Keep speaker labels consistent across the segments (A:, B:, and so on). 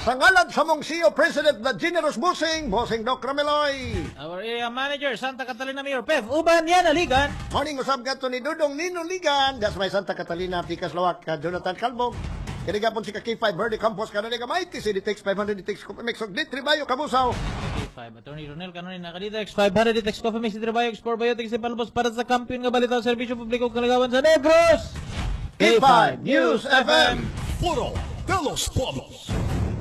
A: Sa ngalan sa mong CEO President na Generous Busing, Bossing Doc Rameloy.
B: Our area manager, Santa Catalina Mayor Pev Uban yan aligan.
A: Morning, usab ka to ni Dudong Ninong Ligan. Das may Santa Catalina, Picas Lawak, ka Jonathan Calbog. Kinigapon si ka K5 Verde Campos, ka na ni Gamay, TC Ditex 500 Ditex Coffee Mix, Dit Tribayo, Kabusaw.
B: K5, Attorney Ronel Canonin, nakadita X500 Ditex Coffee Mix, Tribayo, Export Biotics, Palabos para sa kampiyon nga balita sa Serbisyo Publiko Kalagawan sa Negros.
A: K5 News FM.
C: Puro Pelos Polos.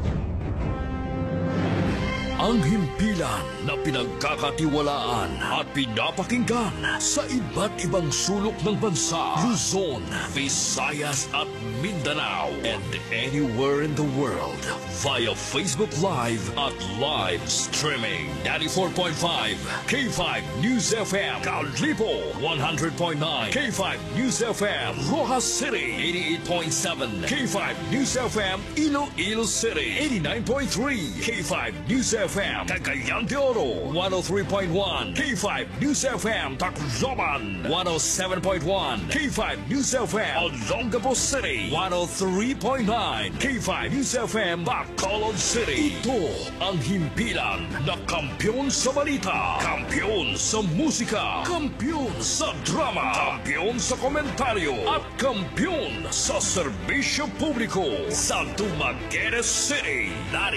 C: Ang himpilan na pinagkakatiwalaan at pinapakinggan sa iba't ibang sulok ng bansa, Luzon, Visayas at Mindanao, and anywhere in the world via Facebook Live at live streaming. 94.5 K5 News FM Kalipo, 100.9 K5 News FM Rojas City, 88.7 K5 News FM Iloilo City, 89.3 K5 News FM Cagayan de Oro, 103.1 K5 News FM Tacloban, 107.1 K5 News FM Olongapo City, 103.9 K5 News FM Bacolod City. Ito ang himpilan na kampiyon sa balita, kampiyon sa musika, kampiyon sa drama, kampiyon sa komentaryo, at kampiyon sa serbisyo publiko sa Dumaguete City,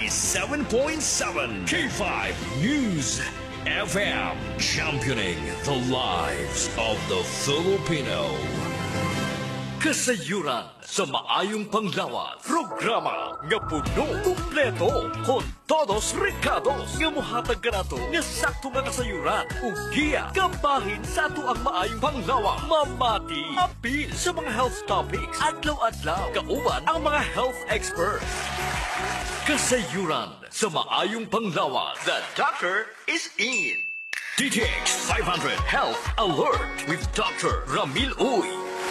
C: 97.7 K5 News FM, championing the lives of the Filipino. Kasayuran sa maayong panglawas. Programa nga puno, kumpleto, con todos recados. Nga muhatag ka nato nga sakto nga kasayuran. Ug giya, kabahin sa ato ang maayong panglawas. Mamati, apil sa mga health topics. Adlaw-adlaw, kauban ang mga health experts. Kasayuran sa maayong panglawas. The doctor is in. DTX 500 Health Alert with Dr. Ramil Uy.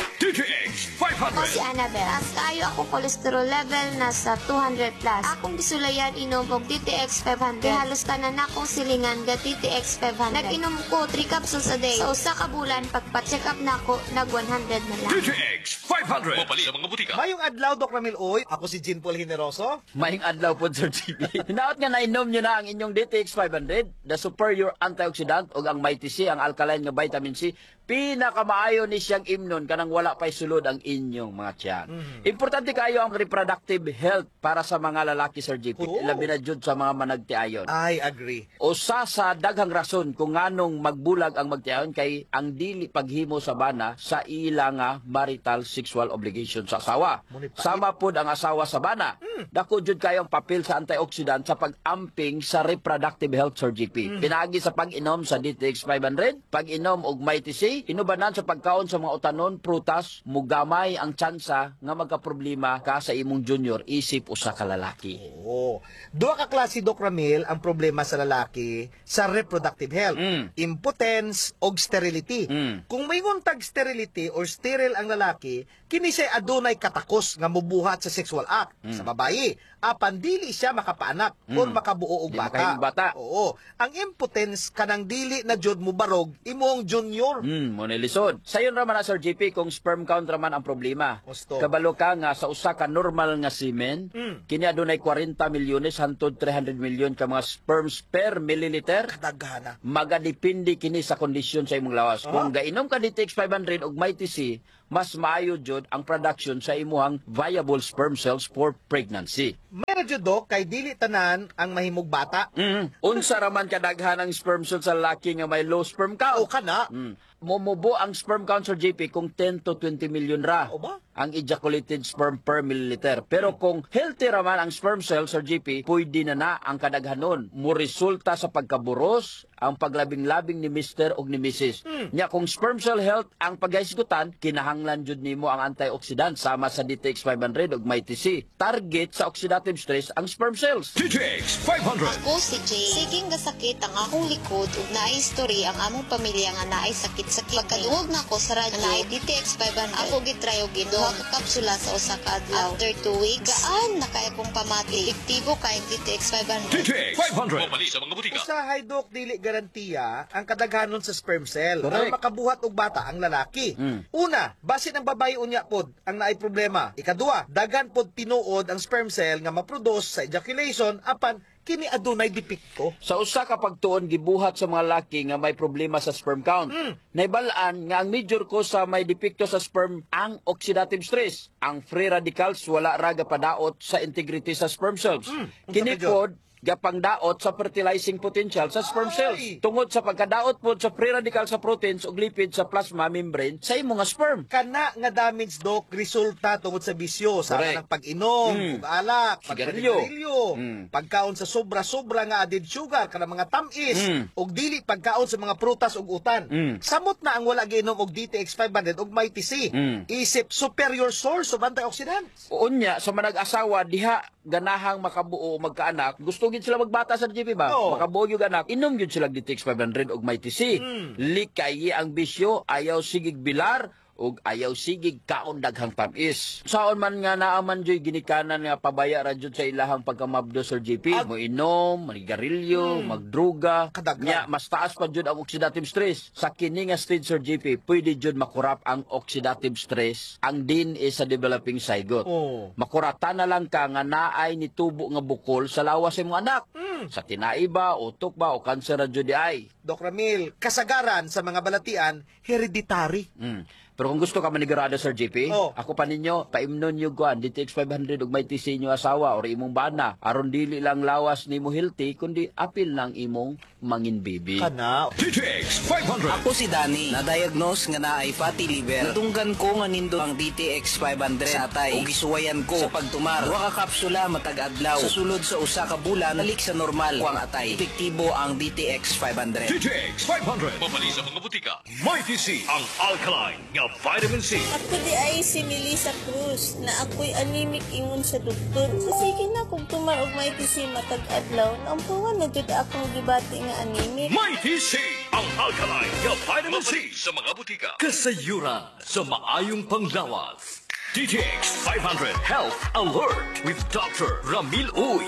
C: DTX 500.
D: Ako si Annabel. As kayo ako cholesterol level nasa 200 plus. Akong gisulayan inom og DTX 500. Halos tanan akong silingan ga DTX 500. Nag-inom ko 3 capsules a day. Sa usa ka bulan pagpa-check up nako nag 100 na lang.
C: DTX 500. Mapali sa mga butika.
E: Mayong adlaw, Doc Ramil Uy. Ako si Jean Paul Generoso.
F: Mayong adlaw po, Sir GB. Hinaot nga nainom nyo na ang inyong DTX 500, the superior antioxidant o ang Mighty C, ang alkaline nga vitamin C. Pinakamaayo ni siyang imnon kanang wala pa'y sulod ang inyong mga tiyan. Importante kayo ang reproductive health para sa mga lalaki, Sir JP. Labi na jud sa mga managtiayon.
E: I agree.
F: Usa sa daghang rason kung nganong magbulag ang magtiayon kay ang dili paghimo sa bana sa ilang marital sexual obligation sa asawa. Sama pod ang asawa sa bana. Dako jud kayo ang papel sa antioxidant sa pag-amping sa reproductive health, Sir JP. Pinaagi sa pag-inom sa DTX 500, pag-inom og Mighty C, inubanan sa pagkaon sa mga utanon, prutas, mugamay ang tsansa nga magkaproblema ka sa imong junior isip usa ka lalaki.
E: Oo. Duha ka klase, Doc Ramil, ang problema sa lalaki sa reproductive health. Impotence o sterility. Kung may tag sterility or sterile ang lalaki, kini siya adunay katakos nga mubuhat sa sexual act. Sa babayi, apan dili siya makapaanak or makabuo og
F: Di
E: bata.
F: makahimong bata.
E: Oo. Ang impotence kanang dili na jud mo barog imong junior.
F: Mo nilisod. Sayon raman na, Sir JP, kung sperm count raman ang problema.
E: Gusto.
F: Kabalo ka nga sa usa ka normal nga semen, kini adunay 40 milyones hangtod 300 milyon ka mga sperms per milliliter.
E: Daghana.
F: Magadepende kini sa kondisyon sa imong lawas. Kung gainom ka DTX 500 og Mighty C, mas maayo jud ang production sa imuhang viable sperm cells for pregnancy.
E: Meron jud, Doc, kay dili tanan ang mahimog bata.
F: Unsa raman kadaghan ang sperm cells sa lalaki nga may low sperm count?
E: O kana.
F: Mumubo ang sperm count, Sir JP, kung 10 to 20 million ra
E: O ba?
F: ang ejaculated sperm per milliliter. Pero kung healthy raman ang sperm cell, Sir JP, pwede na ang kadaghanon. Muresulta sa pagkaburos ang paglabing-labing ni Mr. o ni Mrs. Nya kung sperm cell health ang paghaisgutan, kinahanglan jud nimo ang antioxidant sama sa DTX 500 ug Mighty C. Target sa oxidative stress ang sperm cells.
C: DTX 500.
D: Ako si Jay. Siging gasakit ang akong likod ug naay history ang among pamilya nga naay sakit sa pagkaduog na ko sa radyo na DTX 500 ako gitry og giduha ka kapsula sa usa ka adlaw. After 2 weeks, gaan na kaya kong pamati. Epektibo kay DTX 500.
C: DTX 500. Mabali sa mga butika.
E: Usahay dok dili garantiya ang kadaghanon sa sperm cell
F: Correct.
E: aron makabuhat og bata ang lalaki. Una, basin ang babae unya pod ang naay problema. Ikaduha, dagan pod tinuod ang sperm cell nga maproduce sa ejaculation apan kini adunay depekto.
F: Sa usa ka pagtuon gibuhat sa mga laki nga may problema sa sperm count. Naibalaan nga ang major cause sa may depekto sa sperm ang oxidative stress. Ang free radicals wala ra gapadaot sa integrity sa sperm cells. Kini
E: Unsa ka,
F: pod gapangdaot sa fertilizing potential sa sperm cells.
E: Ay!
F: Tungod sa pagkadaot pod sa free radical sa proteins ug lipid sa plasma membrane sa imong nga sperm.
E: Kana nga damage dok resulta tungod sa bisyo sa
F: Correct.
E: ng pag-inom, ug alak,
F: Sigarilyo.
E: pagkaon sa sobra-sobra nga added sugar kana mga tamis, ug dili pagkaon sa mga prutas ug utan. Samot na ang wala giinom og DTX 500 ug may TC. Isip superior source of antioxidants.
F: Unya sa manag-asawa diha ganahang makabuo o magkaanak, gusto gid sila magbata sa GP ba?
E: Oo.
F: Makabuo yung anak, inom gid sila DTX 500 og may TC. Likay ang bisyo, ayaw sigig bilar ug ayaw sigig kaon daghang tamis. Saon man nga naaman joy ginikanan nga pabaya ra jud sa ilahang pagkamabdo Sir GP, mo inom, manigarilyo, magdruga,
E: Kadaghan.
F: nya mas taas pa jud ang oxidative stress. Sa kini nga stage Sir GP, pwede jud makurap ang oxidative stress ang din is sa developing zygote.
E: Oh.
F: Makurata na lang ka nga naay ni tubo nga bukol sa lawas sa imong anak. Sa tinai ba, utok ba, o kanser ra jud di ay.
E: Doc Ramil, kasagaran sa mga balatian hereditary.
F: Pero kung gusto ka manigurado, Sir JP,
E: Oh.
F: ako pa ninyo, paimnon nyo kuan, DTX 500 ug may TC nyo asawa or imong bana. Aron dili lang lawas ni mo healthy, kundi apil lang imong mangin baby.
E: Kana.
C: DTX 500.
G: Ako si Danny, na-diagnose nga naay fatty liver. Natunggan ko nga nindo ang DTX 500 sa atay. Ug gisuwayan ko sa pagtumar. Wa ka kapsula matag adlaw. Sa sulod sa usa ka bulan, nalik sa normal ko ang atay. Epektibo ang DTX 500.
C: DTX 500. Mabali sa mga butika. May TC ang alkaline nga vitamin C.
H: Ako di ay si Melissa Cruz na ako'y anemic ingon sa doktor. So sige na kung tumarog may tisi matag adlaw, naampuhan na jud akong gibati nga anemic.
C: May TC ang alkaline nga vitamin C sa mga butika. Kasayuran sa maayong panglawas. DTX 500 Health Alert with Dr. Ramil Uy.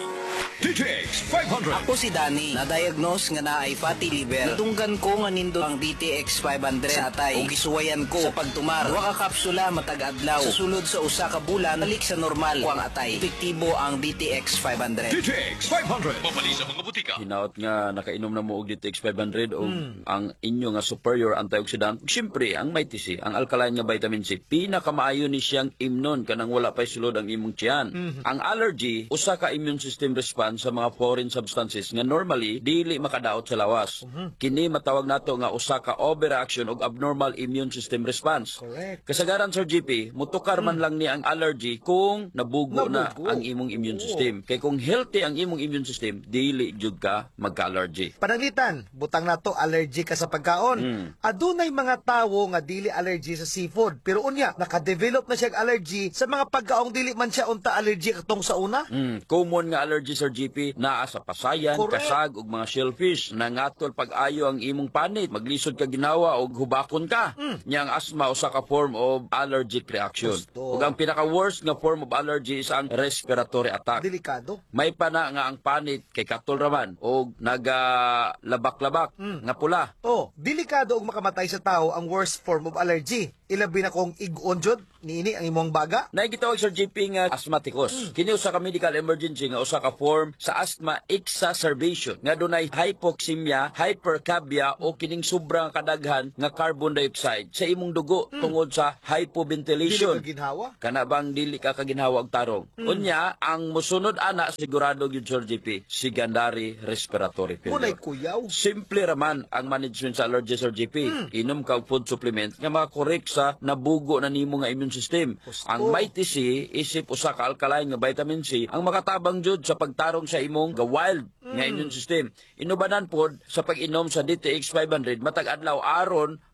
C: DTX 500.
G: Ako si Danny, na-diagnose nga naay fatty liver. Natunggan ko nga nindo ang DTX 500 sa atay. Ug gisuwayan ko sa pagtumar. Wa ka kapsula matag adlaw. Sa sulod sa usa ka bulan, nalik sa normal ko ang atay. Epektibo ang DTX 500.
C: DTX 500. Mabali sa mga butika.
F: Hinaot nga nakainom na mo og DTX 500 o ang inyo nga superior antioxidant. Siyempre, ang may TC, ang alkaline nga vitamin C, pinakamaayo ni siyang imnon kanang wala pa sulod ang imong tiyan. Ang allergy, usa ka immune system response sa mga foreign substances nga normally dili makadaot sa lawas. Kini matawag nato nga usa ka overreaction og abnormal immune system response.
E: Correct.
F: Kasagaran Sir GP, mutukar man lang ni ang allergy kung nabugo na ang imong immune system. Kay kung healthy ang imong immune system, dili jud ka magka-allergy.
E: Pananglitan, butang nato allergy ka sa pagkaon. Adunay mga tawo nga dili allergy sa seafood, pero unya naka-develop na siya allergy sa mga pagkaong dili man siya unta allergy katong sa una.
F: Common nga allergy Sir GP naa sa pasayan,
E: Correct.
F: kasag ug mga shellfish. Nangatol pag-ayo ang imong panit, maglisod ka ginawa og hubakon ka. Nya ang asthma usa ka form of allergic reaction.
E: Gusto.
F: Ug ang pinaka-worst nga form of allergy is ang respiratory attack.
E: Delikado.
F: May pa na nga ang panit kay katol raman og nagalabak-labak nga pula.
E: Oh, delikado og makamatay sa tao ang worst form of allergy. Ilabi na kung ig-on jud niini ang imong baga.
F: Naigitawag Sir JP nga asthmaticus. Kini usa ka medical emergency nga usa ka form sa asthma exacerbation nga dunay hypoxemia, hypercapnia o kining sobrang kadaghan nga carbon dioxide sa imong dugo tungod sa
E: Dili
F: hypoventilation.
E: ka ginhawa.
F: Kana bang dili ka kaginhawa og tarong. Unya, ang musunod ana sigurado gyud Sir JP, secondary respiratory
E: Munay
F: failure.
E: kuyaw.
F: Simple raman ang management sa allergy Sir JP. Inom ka og food supplement nga makakorek sa nabugo na nimo nga immune system.
E: Gusto.
F: Ang may TC isip usa ka alkaline nga vitamin C ang makatabang jud sa pagtarong sa imong ga wild nga immune system. Inubanan pod sa pag-inom sa DTX 500 matag adlaw aron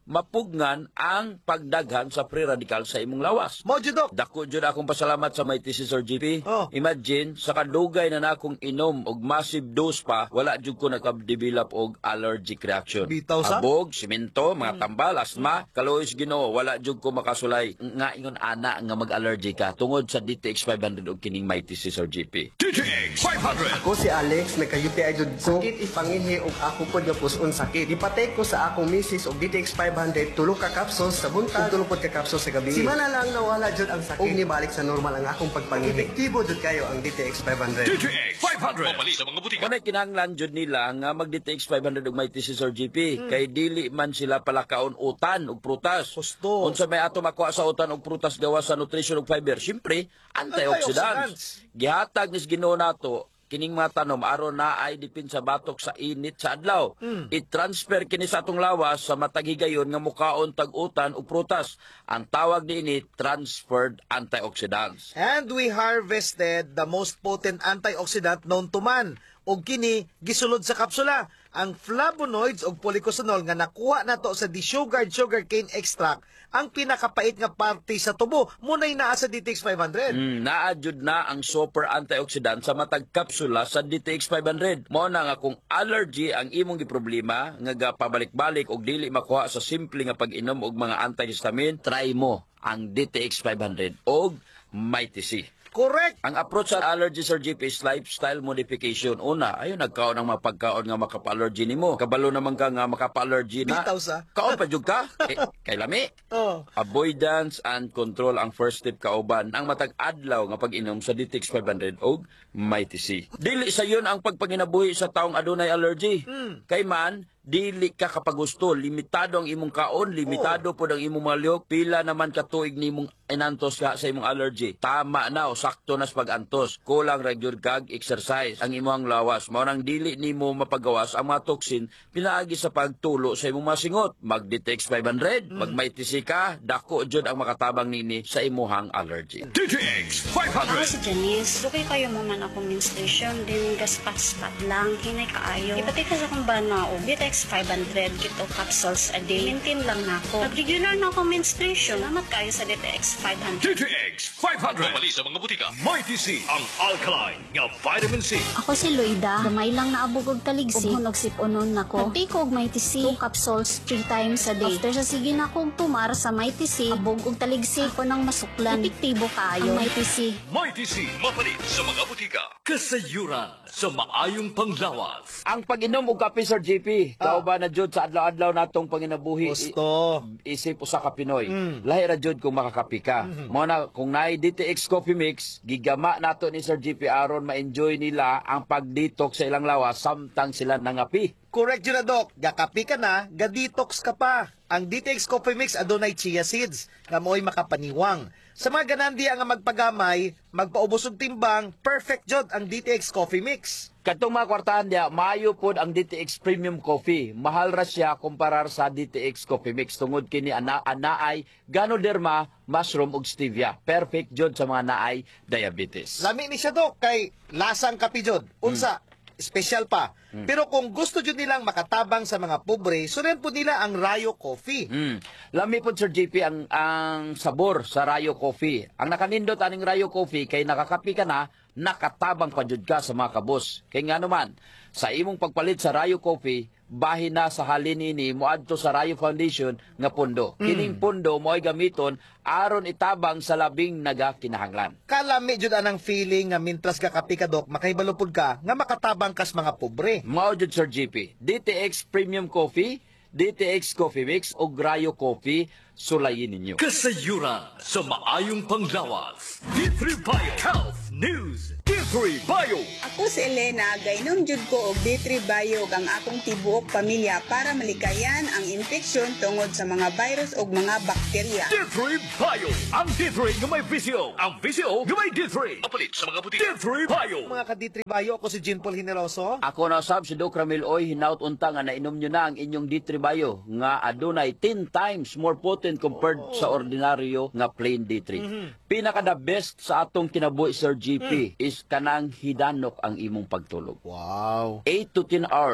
F: mapugnan ang pagdaghan sa free radical sa imong lawas.
E: Mo jud, Dok.
F: Dako jud akong pasalamat sa may thesis, Sir GP.
E: Oh.
F: Imagine, sa kadugay na nakong inom og massive dose pa, wala jud ko nakadevelop og allergic reaction.
E: Bitaw sa?
F: Abog, simento, mga tambal, asma, kalois Ginoo, wala jud ko makasulay. Nga ingon ana nga mag-allergy ka tungod sa DTX 500 og kining may thesis, Sir GP.
C: DTX 500.
I: Ako si Alex, nagka-UTI jud ko. Sakit ipanginhi og ako pod nga puson sakit. Ipatay ko sa akong misis og DTX 500 tulo ka capsules sa buntag, tulo pod ka capsules sa gabi. Si mana lang nawala jud ang sakit. Og nibalik sa normal ang akong pagpanginhi. Epektibo jud kayo ang DTX 500.
C: DTX 500. Mapali sa mga butika.
F: Kunay kinahanglan jud nila nga mag-DTX 500 og may thesis, Sir GP. Kay dili man sila palakaon utan og prutas.
E: Gusto.
F: Unsa may ato makuha sa utan og prutas gawa sa nutrition ug fiber? Siyempre, antioxidants. Gihatag nis Ginoo nato kining mga tanom aron na ay dipin sa batok sa init sa adlaw. I-transfer kini sa atong lawas sa matag higayon nga mukaon tag-utan ug prutas. Ang tawag niini transferred antioxidants.
E: And we harvested the most potent antioxidant known to man. Og kini gisulod sa kapsula, ang flavonoids og polycosanol nga nakuha nato sa desugared sugarcane extract, ang pinakapait nga parte sa tubo. Munay naa sa DTX 500.
F: Naadjud na ang super antioxidant sa matag kapsula sa DTX 500. Mao na nga kung allergy ang imong giproblema nga gapabalik-balik og dili makuha sa simple nga pag-inom og mga antihistamine, try mo ang DTX 500 og Mighty C.
E: Correct.
F: Ang approach sa allergy, Sir GP, is lifestyle modification. Una, ayun, nagkaon ng mga pagkaon nga makapa-allergy nimo. Kabalo naman ka nga makapa-allergy na.
E: Bitaw sa.
F: Kaon pa jud ka? Kay lami.
E: Oh.
F: Avoidance and control ang first step kauban. Ang matag adlaw nga pag-inom sa DTX 500 og Mighty C. Dili sa yun ang pagpanginabuhi sa taong adunay allergy. Kay man, dili ka kapag gusto, limitado ang imong kaon, limitado po ang imong maliyok, pila naman katuig nimong inantos ka sa imong allergy. Tama na o sakto nas pag-antos. Kulang ra gyud kag exercise ang imong lawas. Mao nang dili nimo mapagawas ang mga toxin pinaagi sa pagtulo sa imong masingot. Mag-DTX 500, mag Mighty C ka, dako jud ang makatabang nini sa imong allergy.
C: DTX
J: Ako
C: 500.
J: si Janice. Dukay kayo mo man akong menstruation, din gaspat-spat lang, hinay kaayo. Ipatay ka sa kong bana o DTX 500 kito capsules a day. Maintain lang na ako. Pag-regular na akong menstruation, salamat kayo sa DTX 500.
C: DTX 500. Mapali sa mga butika. Mighty C. Ang alkaline nga vitamin C.
K: Ako si Loida. Gamay lang naabog og taligsi. Ug hunog siponon nako. Nagtake og Mighty C 2 capsules 3 times a day. After sa sige na akong tumar sa Mighty C, abog og taligsi ko nang masuklan. Epektibo kayo. Ang Mighty C.
C: Mighty C. Mapali sa mga butika. Kasayuran sa maayong panglawas.
F: Ang pag-inom og kape, Sir GP, kauban na jud sa adlaw-adlaw natong panginabuhi.
E: Gusto.
F: Isip usa ka Pinoy. Lahi ra jud kung makakapi ka. Mao na kung naay DTX Coffee Mix, gigama nato ni Sir GP aron ma-enjoy nila ang pag-detox sa ilang lawas samtang sila nangapi.
E: Correct yun na, Dok. Gakapi ka na, ga-detox ka pa. Ang DTX Coffee Mix adunay chia seeds nga mo'y makapaniwang. Sa mga ganandi nga magpagamay, magpaubos og timbang, perfect jud ang DTX Coffee Mix.
F: Katong mga kwartahan dia, maayo pod ang DTX Premium Coffee. Mahal ra siya kumparar sa DTX Coffee Mix tungod kini anaay Ganoderma, mushroom ug stevia. Perfect jud sa mga naay diabetes.
E: Lami ni siya, Dok, kay lasang kapi jud. Unsa? Special pa. Pero kung gusto jud nilang makatabang sa mga pobre, sunen po nila ang Rayo Coffee.
F: Lami po, Sir JP, ang sabor sa Rayo Coffee. Ang nakanindot aning Rayo Coffee, kay nakakapi ka na, nakatabang pa jud ka sa mga kabos. Kay nga naman, sa imong pagpalit sa Rayo Coffee, bahin na sa halin ini moadto sa Rayo Foundation nga pondo. Kining pondo mo'y gamiton aron itabang sa labing nagakinahanglan.
E: Kalami jud anang feeling nga mintras kakapi ka, Dok, makahibalupod ka nga makatabang kas mga pobre.
F: Mao jud, Sir JP. DTX Premium Coffee, DTX Coffee Mix o Rayo Coffee, sulayin ninyo.
C: Kasayuran sa maayong panglawas. D3 Bio Health News. D3 Bio.
L: Ako si Elena, gainom jud ko og D3 Bio ang akong tibuok pamilya para malikayan ang infeksyon tungod sa mga virus ug mga bakterya.
C: D3 Bio. Ang D3 nga may VCO. Ang VCO nga may D3. Mapalit sa mga butika. D3 Bio.
E: Mga ka-D3 Bio, ako si Jean Paul Generoso.
F: Ako na sab si Doc Ramil Oy, hinaut unta nga nainom nyo na ang inyong D3 Bio nga adunay 10 times more potent compared sa ordinaryo nga plain D3. Pinaka the best sa atong kinabuhi, Sir GP, is kanang hidanok ang imong pagtulog.
E: Wow.
F: 8 to 10 hours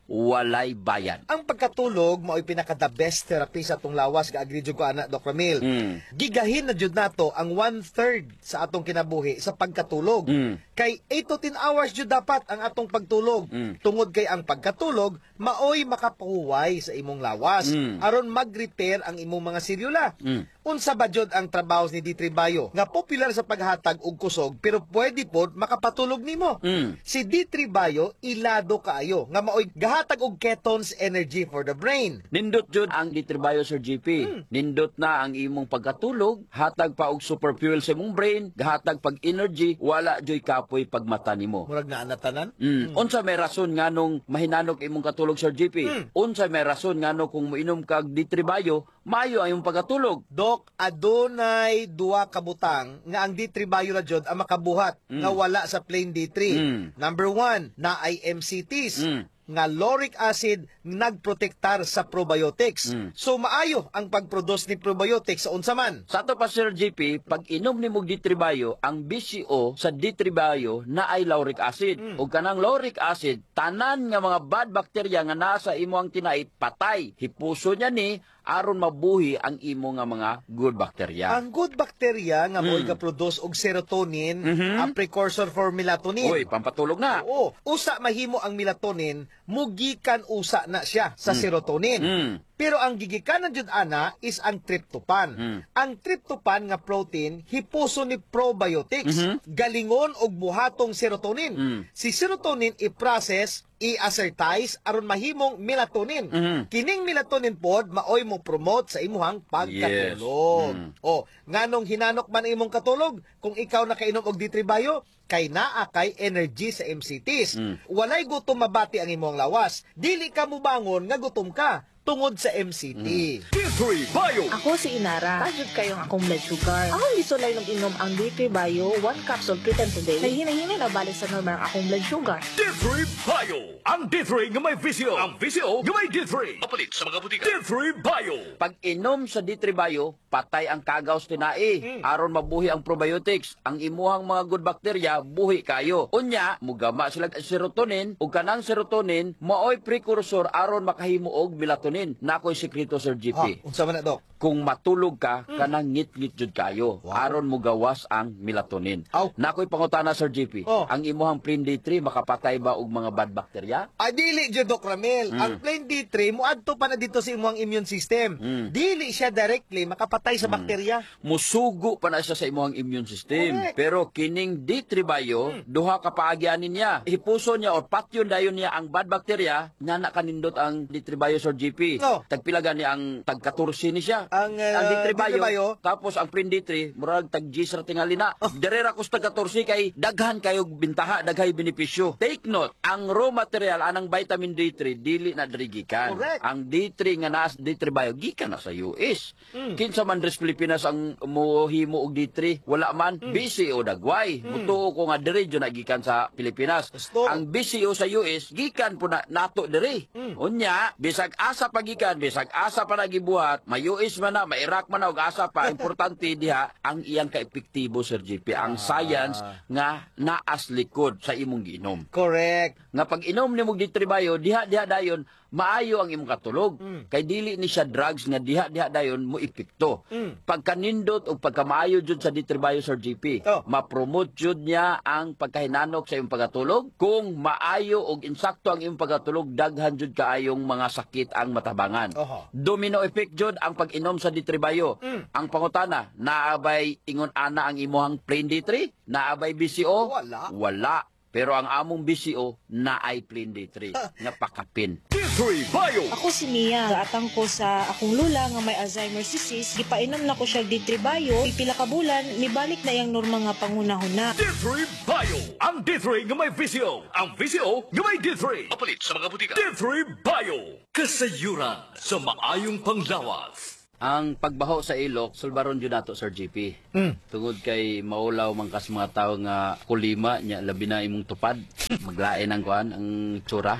F: walay bayan.
E: Ang pagkatulog mao'y pinaka the best therapy sa atong lawas, ga-agree jud ko ana Doc Ramil. Gigahin na jud nato ang 1/3 sa atong kinabuhi sa pagkatulog. Kay 8 to 10 hours jud dapat ang atong pagtulog. Tungod kay ang pagkatulog mao'y makapahuway sa imong lawas aron mag-repair ang imong mga selyula. Unsa ba jud ang trabaho ni D3 Bio nga popular sa paghatag og kusog pero pwede pod makapatulog nimo? Si D3 Bio ilado kaayo nga mao'y gahatag og ketones energy for the brain.
F: Nindot jud ang ditribayo Sir GP. Nindot na ang imong pagkatulog, hatag pa og super fuel sa imong brain, gahatag pag energy, wala joy kapoy pagmata nimo.
E: Murag na anatanan?
F: Unsa may rason nganong mahinanok imong katulog Sir GP? Unsa may rason ngano kung moinom kag ditribayo, maayo ang imong pagkatulog?
E: Dok, adunay duha ka butang nga ang D3 Bio ra jud ang makabuhat nga wala sa plain D3. Number 1, na ay MCTs. Nga lauric acid nagprotektar sa probiotics. So maayo ang pag-produce ni probiotics sa unsa man.
F: Sa ato pa Sir GP, pag inom ni mog D3 Bio, ang BCO sa D3 Bio na ay lauric acid. Ug kanang lauric acid, tanan nga mga bad bacteria nga nasa imo ang tinait patay. Hipuso niya ni aron mabuhi ang imo nga mga good bacteria.
E: Ang good bacteria nga mo'y ga-produce og serotonin, ang precursor for melatonin.
F: Uy, pampatulog na.
E: Oo. Usa mahimo ang melatonin, mugikan usa na siya sa serotonin. Pero ang gigikanan jud ana is ang tryptophan. Ang tryptophan nga protein hipuso ni probiotics, galingon og buhatong serotonin. Si serotonin i-process, i-assertize aron mahimong melatonin. Kining melatonin pod maoy mo promote sa imuhang pagkatulog. O, nganong hinanok man ang imong katulog kung ikaw nakainom og D3 Bio? Kay naa kay energy sa MCTs. Walay gutom mabati ang imong lawas. Dili ka mo bangon nga gutom ka tungod sa MCT.
C: D3 Bio.
M: Ako si Inara. Tajud kayong akong blood sugar. Ako gisulay nung inom ang D3 Bio, 1 capsule 3 times a day. Kay hinay-hinay na balik sa normal ang akong blood sugar.
C: D3 Bio. Ang D3 nga may VCO. Ang VCO nga may D3. Mapalit sa mga butika. D3 Bio.
F: Pag inom sa D3 Bio, patay ang kagaws tinai. Aron mabuhi ang probiotics. Ang imuhang mga good bacteria, buhi kayo. Unya, mugama sila serotonin. Ug kanang serotonin, maoy precursor aron makahimo og melatonin. Nakoy sekreto Sir GP.
E: Unsa man na, Dok?
F: Kung matulog ka, kanang ngit-ngit jud kayo. Aron mo gawas ang melatonin. Nakoy pangutana Sir GP. Ang imuhang plain D3 makapatay ba og mga bad bacteria?
E: Dili jud Doc Ramil. Ang plain D3 moadto pa na dito sa imuhang immune system. Dili siya directly makapatay sa bakterya.
F: Musugo pa na siya sa imuhang immune system.
E: Correct.
F: Pero kining D3 Bio, duha ka paagyanin niya. Hipuso niya o patyon dayon niya ang bad bacteria, nga nakanindot ang D3 Bio Sir GP. Tagpilagan niya ang tag-14 ni siya.
E: Ang
F: D3 Bio,
E: D3 Bio,
F: tapos ang plain D3, murag tag-G sa tingali na. Direra ko sa tag-14 kay daghan kayo bintaha, daghay benepisyo. Take note, ang raw material anang vitamin D3 dili na dirigikan.
E: Correct.
F: Ang D3 nga naas D3 Bio gikan na sa US. Kinsa man res Pilipinas ang mohimo og D3, wala man BCO dagway. Mutuo ko nga diri jud nagikan sa Pilipinas. Ang BCO sa US gikan po na nato diri. Unya, bisag asa pagikan, bisag asa pa nagibuhat, may US man na, may Iraq man na, og asa pa, importante diha, ang iyang ka-epektibo, Sir GP, ang science nga naas likod sa imong giinom.
E: Correct.
F: Nga pag inom ni mong D3 Bio, diha dayon, maayo ang imong katulog. Kay dili ni siya drugs nga diha dayon mo epekto. Pagkanindot o pagkamaayo jud sa D3 Bio Sir GP, ma-promote jud niya ang pagkahinanok sa imong pagkatulog. Kung maayo og insakto ang imong pagkatulog, daghan jud kaayong mga sakit ang matabangan. Domino effect jud ang pag-inom sa D3 Bio. Ang pangutana, naabay ingon ana ang imuhang plain D3? Naabay BCO? Wala. Pero ang among BCO na ay plain D3 nga pakapin.
C: D3 Bio.
M: Ako si Mia. Gaatang ko sa akong lula nga may Alzheimer's disease. Gipainom na ko siya D3 Bio. Pipila ka bulan, nibalik na yang normal nga pangunahuna.
C: D3 Bio. Ang D3 nga may VCO. Ang VCO nga may D3. Mapalit sa mga butika. D3 Bio. Kasayuran sa maayong panglawas.
F: Ang pagbaho sa ilok, sulbaron jud nato Sir GP. Tungod kay maulaw man kas mga tawo nga kulima nya labi na imong tupad, maglain ang kuan ang tsura.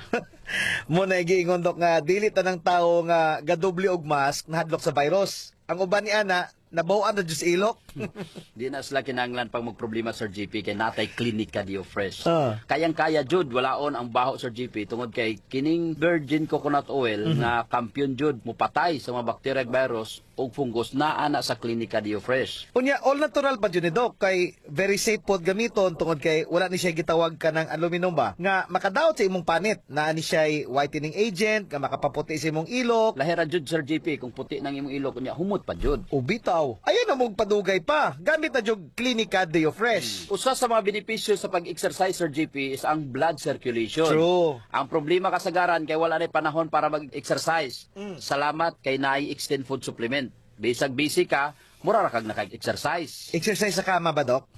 E: Mo na giingon Dok nga dili tanang tawo nga gadoble og mask nahadlok sa virus. Ang uban ni ana nabaw-an na jud sa ilok.
F: Di na sila kinanglan pag magproblema, Sir GP, kay natay klinika Dio Fresh.
E: Ah.
F: Kayang-kaya, Jud, walaon ang baho, Sir GP, tungod kay kining virgin coconut oil nga kampiyon, Jud, mupatay sa mga bacteria ug virus o fungus na ana sa klinika Dio Fresh.
E: Unya, all natural pa dyan ni Doc, kay very safe pod gamiton tungod kay wala ni siya gitawag ka ng aluminum ba, nga makadaot sa imong panit, na ni siya whitening agent, nga makapaputi sa imong ilok.
F: Lahira, Jud, Sir GP, kung puti ng imong ilok, kunya, humot pa, Jud.
E: O bitaw, ayan na mong padugay pa, gamit na dyan klinika Dio Fresh.
F: Usa sa mga benepisyo sa pag-exercise, Sir GP, is ang blood circulation.
E: True.
F: Ang problema kasagaran kay wala na panahon para mag-exercise. Salamat kay naay extend food supplement. Bisag busy ka, mura ra kag naka-exercise.
E: Exercise sa kama ba, Doc?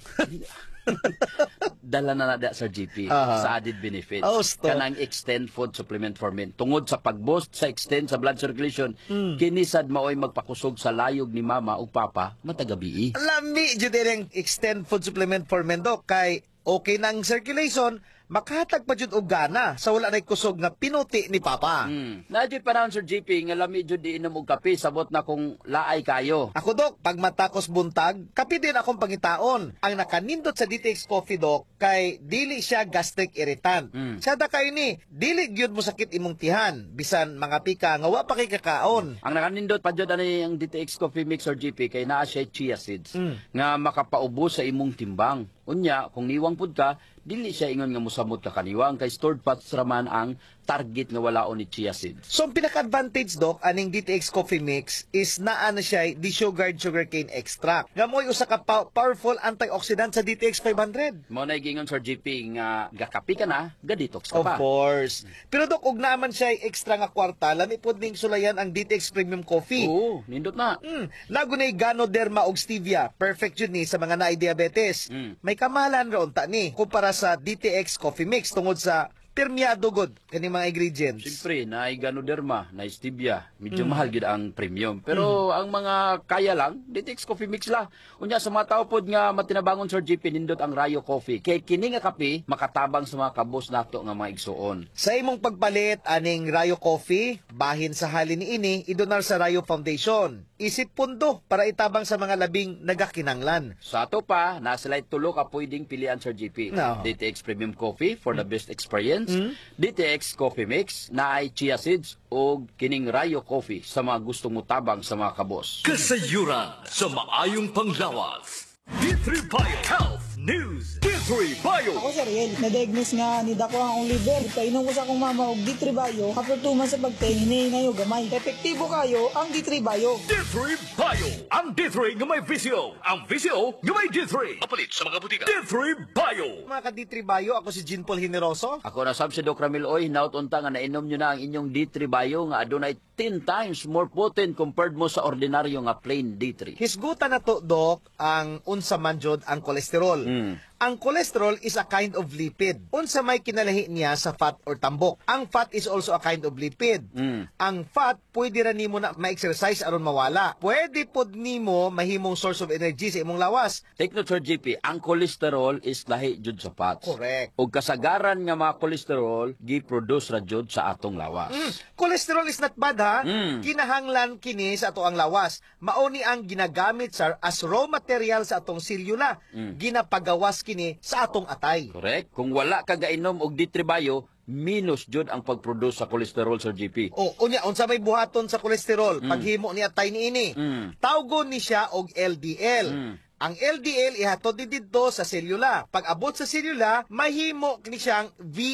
F: Dala na nada, Sir GP,
E: Aha.
F: sa added benefits.
E: Oh, stop.
F: Kanang extend food supplement for men. Tungod sa pag-boost sa extend sa blood circulation, kinisad maoy magpakusog sa layog ni mama o papa matagabi.
E: Lami dyan din extend food supplement for men, Doc, kay okay na ang circulation, makahatag pa dyan og gana sa wala na kusog nga pinuti ni Papa.
F: Nadyo pa naman, Sir GP, nga lami dyan di inom og kape, sabot na kung laay kayo.
E: Ako, Doc, pag matakos buntag, kapi din akong pangitaon. Ang nakanindot sa DTX Coffee, Doc, kay dili siya gastric irritant. Siya da kayo ni, dili gyud mo sakit imong tihan, bisan mga pika nga wa pa kay kakaon.
F: Ang nakanindot pa dyan ang DTX Coffee Mix, Sir GP, kay naa siya chia seeds nga makapaubos sa imong timbang. Unya, kung niwang pud ka, dili siya ingon nga musamot ka kaniwang, kay stored fats raman ang target nga walaon ni chia seeds.
E: So, ang pinaka-advantage, Doc, aning DTX Coffee Mix is naa na siya desugared sugarcane extract. Nga mo'y usa ka powerful antioxidant sa DTX 500.
F: Mo na gingon, Sir GP, nga gakapi ka na, ga-detox ka
E: Of
F: pa.
E: course. Pero, Doc, ug naman siya extra nga kwarta, lami pod ning sulayan ang DTX Premium Coffee.
F: Oo, nindot na.
E: Nagunay Ganoderma og stevia. Perfect yun ni sa mga naay diabetes. May kamalan raon ta ni kumpara sa DTX Coffee Mix tungod sa permeado god kani mga ingredients.
F: Siyempre, na Ganoderma, na stevia, medyo mahal gid ang premium. Pero ang mga kaya lang, DTX Coffee Mix la. Unya sa mga tao pod nga matinabangon, Sir GP, nindot ang Rayo Coffee. Kay kini nga kape makatabang sa mga kabos nato nga mga igsuon.
E: Sa imong pagpalit aning Rayo Coffee, bahin sa halin niini idonar sa Rayo Foundation. Isip pundo para itabang sa mga labing nagakinanglan.
F: Sa ato pa, nasilay tulo ka pwedeng pilian, Sir GP.
E: No.
F: DTX Premium Coffee for the best experience, DTX Coffee Mix na ay chia seeds o kining Rayo Coffee sa mga gustong mutabang sa mga kabos.
C: Kasayuran sa maayong panglawas. D3 Bio Health News. D3 Bio.
N: Ako si Ariel, na-diagnose nga ni Dako ang liver. Painom ko sa akong mama og D3 Bio. After 2 months sa pagtingin ngayon gamay. Epektibo kayo ang D3 Bio.
C: D3 Bio. Ang D3 nga may VCO. Ang VCO nga may D3. Kapalit sa mga butika. D3 Bio.
E: Mga ka-D3 Bio, ako si Jean Paul Generoso.
F: Ako na sab si Doc Ramil Oy, hinaut unta nga nainom nyo na ang inyong D3 Bio nga adunay 10 times more potent compared mo sa ordinaryo nga plain D3.
E: Hisgutan na to, Doc, ang unsa man jud ang kolesterol. Ang cholesterol is a kind of lipid. Unsa may kinalahi niya sa fat or tambok. Ang fat is also a kind of lipid. Ang fat, pwede ra nimo na ma-exercise aron mawala. Pwede pod nimo mahimong source of energy sa imong lawas.
F: Take note, Sir GP, ang cholesterol is lahi jud sa fats.
E: Correct.
F: Og kasagaran nga mga cholesterol, gi-produce ra jud sa atong lawas.
E: Cholesterol is not bad, ha? Kinahanglan kini sa ato ang lawas. Mauni ang ginagamit sa as raw material sa atong selula. Ginapagawas kini sa atong atay.
F: Correct. Kung wala ka gainom og D3 Bio, minus jud ang pag-produce sa cholesterol, Sir GP.
E: O, unya, unsa may buhaton sa kolesterol, paghimo ni atay niini. Tawgon ni siya og LDL. Ang LDL ihatod ni didto sa selula. Pag abot sa selula, mahimo ni siyang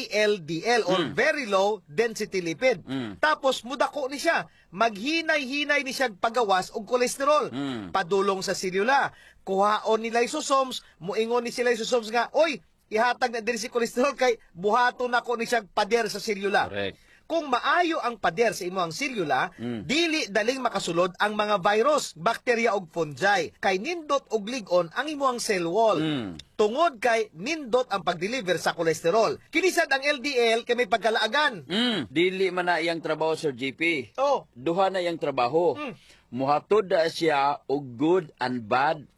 E: VLDL or very low density lipid. Tapos mudako ni siya. Maghinay-hinay ni siya pagawas og kolesterol. Padulong sa selula. Kuhaon ni lysosomes, muingon ni si lysosomes nga, oy, ihatag na din si kolesterol kay buhaton nako ni siya pader sa selula.
F: Correct.
E: Kung maayo ang pader sa imong selula, dili daling makasulod ang mga virus, bakterya ug fungi. Kay nindot og lig-on ang imong cell wall. Tungod kay nindot ang pag-deliver sa kolesterol. Kinisad ang LDL kay may pagkalaagan.
F: Dili man na iyang trabaho, Sir GP.
E: Oh.
F: Duha na iyang trabaho. Muhatod na siya og good and bad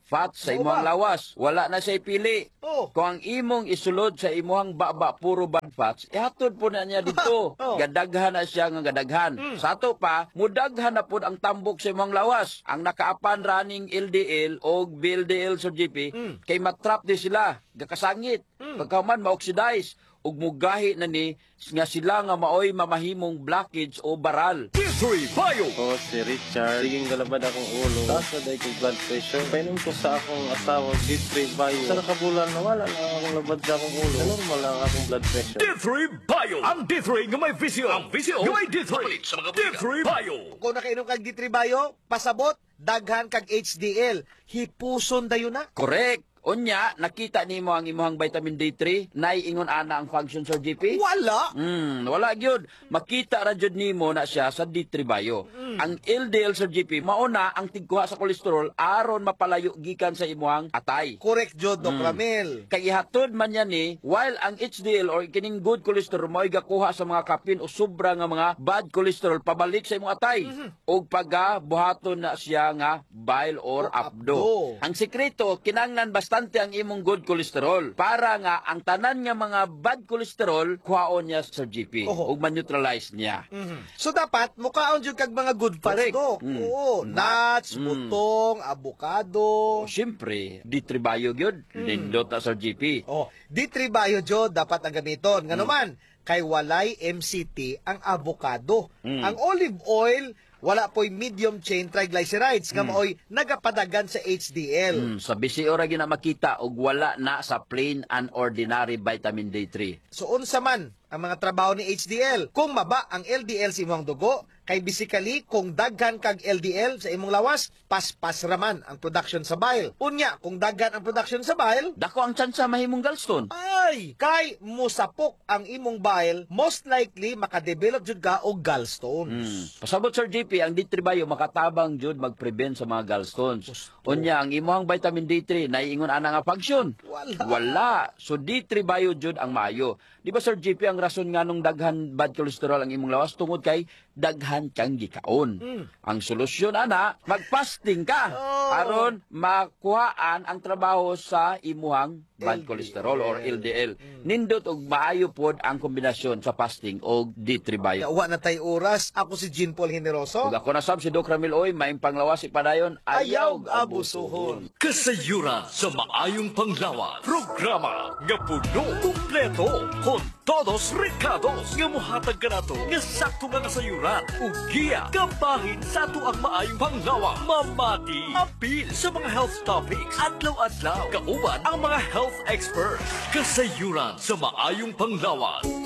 F: fat sa
E: Oo
F: imong
E: ba?
F: lawas. Wala na siya pili.
E: Oh.
F: Kung ang imong isulod sa imong baba puro bad fats, ihatod po na niya dito.
E: Oh.
F: Gadaghan na siya nga gadaghan. Sa ato pa, mudaghan na po ang tambok sa imong lawas. Ang nakaapan running LDL o VLDL sa GP, kay matrap di sila, gakasangit. Pagkaman ma-oxidize ug mugahi na ni nga sila nga maoy mamahimong blockage o baral.
C: D3 Bio!
O: Ako si Richard. Siging galabad akong ulo. Taas na dahil kong blood pressure. Painom ko sa akong asawa, D3 Bio. Sa nakabulan, nawala na akong labad sa akong ulo. Normal lang akong blood pressure.
C: D3 Bio! Ang D3 nga may visyo. Ang visyo nga may D3. D3 Bio!
E: Kung nakainom kag D3 Bio, pasabot, daghan kag HDL. Hipuson dayon na.
F: Correct. Unya, nakita nimo ang imong vitamin D3, naiingon ana ang function sa GP?
E: Wala.
F: Wala gyud. Makita ra jud nimo na siya sa D3 Bio. Ang LDL sa GP mauna ang tigkuha sa kolesterol aron mapalayo gikan sa imong atay.
E: Correct jud, Doc Ramil.
F: Kay ihatod man yan ni, while ang HDL or kining good cholesterol mo'y gakuha sa mga kapin o sobra nga mga bad cholesterol pabalik sa imong atay. O buhaton na siya nga bile or abdo. Ang sekreto, kinanglan bastante ang imong good cholesterol para nga ang tanan nga mga bad cholesterol kuhaon niya sa GP ug man-neutralize niya.
E: So dapat mukaon jud kag mga good fats, Doc. Oo, nuts, butong, avocado.
F: Siyempre, D3 Bio gyud, nindot na sa GP.
E: Oh, D3 Bio jud dapat ang gamiton. Nga naman, kay walay MCT ang avocado. Ang olive oil wala po'y medium chain triglycerides nga maoy nagapadagan sa HDL.
F: Sa BCO ra gyud na makita og wala na sa plain and ordinary vitamin D3.
E: So unsa man ang mga trabaho ni HDL? Kung maba ang LDL sa imong dugo, kay basically kung daghan kag LDL sa imong lawas, paspas raman ang production sa bile. Unya, kung daghan ang production sa bile,
F: dako ang tsansa mahimong gallstone.
E: Ay, kay musapok ang imong bile, most likely makadevelop jud ka og gallstones.
F: Pasabot Sir GP, ang D3 Bio makatabang jud mag-prevent sa mga gallstones. Unya, ang imong vitamin D3 naiingon ana nga function. Wala. So D3 Bio jud ang maayo. Di ba Sir GP, ang rason nga nung daghan bad cholesterol ang imong lawas tungod kay daghan kang gikaon. Ang solusyon ana, mag-fasting ka aron makuhaan ang trabaho sa imuhang bad cholesterol or LDL. Nindot og maayo pod ang kombinasyon sa fasting og D3 Bio.
E: Wa na tay oras, ako si Jean Paul Generoso.
F: Ug ako na sab si Doc Ramil Oy, maayong panglawas ipadayon, ayaw abusuhon.
C: Kasayuran sa maayong panglawas. Programa nga puno, kumpleto, con todos recados nga mohatag kanato nga sakto nga kasayuran ug giya kabahin sa ato ang maayong panglawas. Mamati apil sa mga health topics adlaw-adlaw kauban ang mga health experts. Kasayuran sa maayong panglawas.